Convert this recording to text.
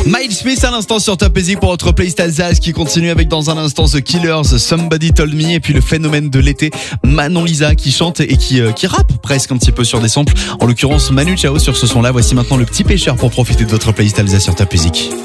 Miles Smith à l'instant sur Top Music pour votre playlist Alsace qui continue avec dans un instant The Killers, Somebody Told Me et puis le phénomène de l'été, Manon Lisa qui chante et qui rappe presque un petit peu sur des samples. En l'occurrence Manu Chao sur ce son-là. Voici maintenant le petit pêcheur pour profiter de votre playlist Alsace sur Top Music.